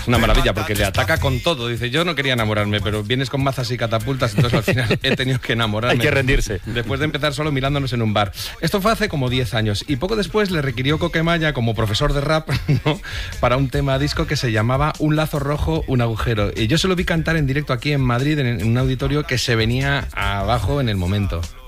Una maravilla, porque le ataca con todo. Dice, yo no quería enamorarme, pero vienes con mazas y catapultas, entonces al final he tenido que enamorarme. Hay que rendirse. Después de empezar solo mirándonos en un bar. Esto fue hace como 10 años y poco después le requirió Coquemaya como profesor de rap, ¿no?, para un tema disco que se llamaba Un lazo rojo, un agujero. Y yo se lo vi cantar en directo aquí en Madrid, en un auditorio que se venía abajo en el momento.